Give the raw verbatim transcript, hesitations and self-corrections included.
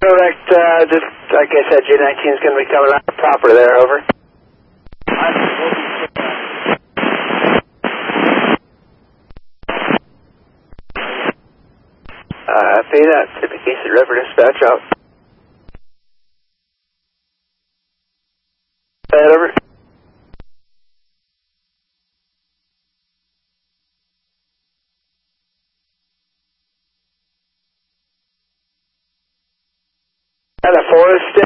Correct, uh, just like I said, J nineteen is going to be coming out proper there, over. Uh, F A that, Typical River dispatch out. That over. And a Forest